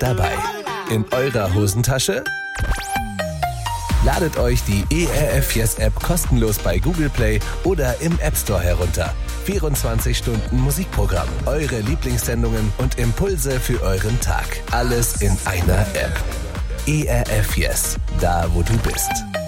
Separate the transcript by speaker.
Speaker 1: dabei. In eurer Hosentasche? Ladet euch die ERF Yes App kostenlos bei Google Play oder im App Store herunter. 24 Stunden Musikprogramm, eure Lieblingssendungen und Impulse für euren Tag. Alles in einer App. ERF Yes, da wo du bist.